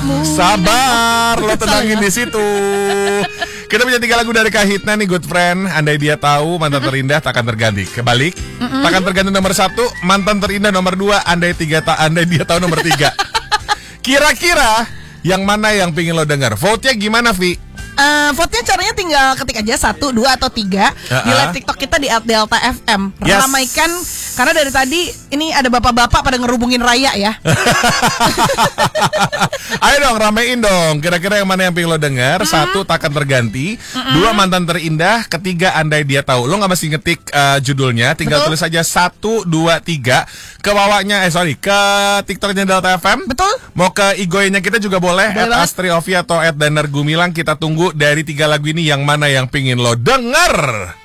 untukmu. Sabar, lo tenangin di situ. Kita punya 3 lagu dari Kahitna nih, Good Friend. Andai dia tahu, mantan terindah takkan terganti. Kebalik, takkan terganti nomor 1, mantan terindah nomor 2, andai dia tahu nomor 3. Kira-kira yang mana yang pingin lo denger? Vote-nya gimana, Vi? Vote-nya caranya tinggal ketik aja 1, 2, atau 3 di live TikTok kita di @delta FM. Ramaikan, karena dari tadi ini ada bapak-bapak pada ngerubungin Raya ya. Ayo dong, ramein dong. Kira-kira yang mana yang pengen lo denger? 1, takkan terganti. 2, mantan terindah. 3, andai dia tahu. Lo gak mesti ngetik judulnya, tinggal tulis aja 1, 2, 3 ke bawahnya, ke TikToknya Delta FM. Betul. Mau ke IG-nya kita juga boleh, @Astri Ovi atau @Danar Gumilang. Kita tunggu dari 3 lagu ini yang mana yang pingin lo denger.